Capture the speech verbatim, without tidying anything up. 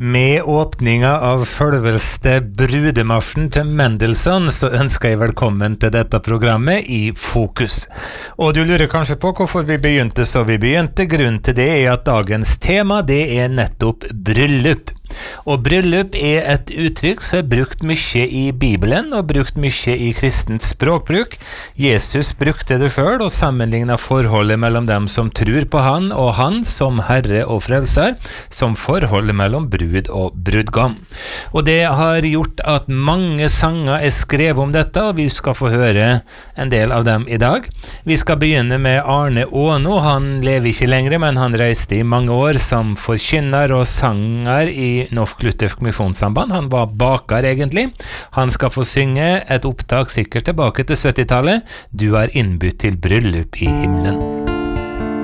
Med åpninga av følveste brudemarsjen til Mendelssohn så ønsker jeg velkommen til dette programmet i Fokus. Og du lurer kanskje på hvorfor vi begynte så vi begynte. Grunnen til det er at dagens tema det er nettopp bryllup. Og bryllup er et uttrykk som er brukt mye i Bibelen og brukt mye i kristent språkbruk. Jesus brukte det selv og sammenlignet forholdet mellom dem som tror på han og han som herre og frelser, som forholdet mellom brud og brudgom. Og det har gjort at mange sanger er skrevet om dette, og vi skal få høre en del av dem i dag. Vi skal begynne med Arne Åno. Han lever ikke lenger, men han reiste i mange år som forkynner og sanger i Norsk-Luthersk Misjonssamband. Han var baker egentlig. Han skal få synge et opptak sikkert tilbake til syttitallet. Du er innbytt til bryllup i himmelen.